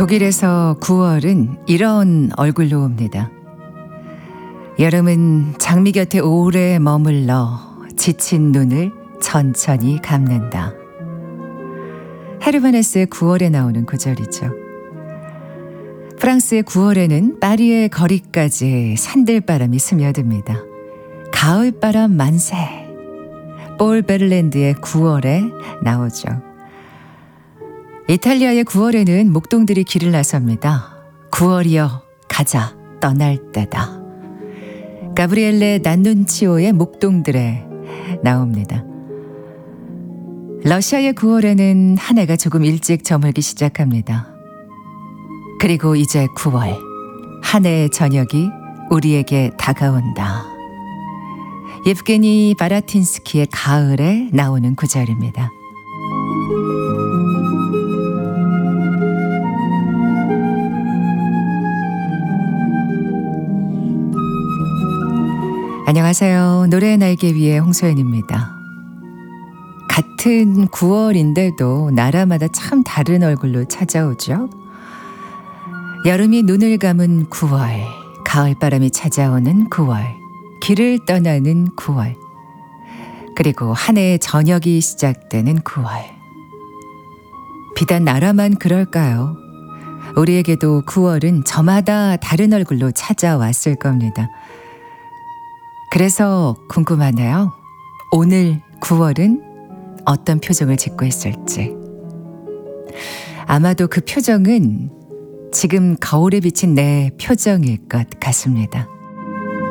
독일에서 9월은 이런 얼굴로 옵니다. 여름은 장미 곁에 오래 머물러 지친 눈을 천천히 감는다. 헤르바네스의 9월에 나오는 구절이죠. 프랑스의 9월에는 파리의 거리까지 산들바람이 스며듭니다. 가을바람 만세. 폴 베를랜드의 9월에 나오죠. 이탈리아의 9월에는 목동들이 길을 나섭니다. 9월이여 가자 떠날 때다. 가브리엘레 난눈치오의 목동들에 나옵니다. 러시아의 9월에는 한 해가 조금 일찍 저물기 시작합니다. 그리고 이제 9월, 한 해의 저녁이 우리에게 다가온다. 예브게니 바라틴스키의 가을에 나오는 구절입니다. 안녕하세요. 노래의 날개 위의 홍소연입니다. 같은 9월인데도 나라마다 참 다른 얼굴로 찾아오죠. 여름이 눈을 감은 9월, 가을바람이 찾아오는 9월, 길을 떠나는 9월, 그리고 한 해의 저녁이 시작되는 9월. 비단 나라만 그럴까요? 우리에게도 9월은 저마다 다른 얼굴로 찾아왔을 겁니다. 그래서 궁금하네요. 오늘 9월은 어떤 표정을 짓고 있을지. 아마도 그 표정은 지금 거울에 비친 내 표정일 것 같습니다.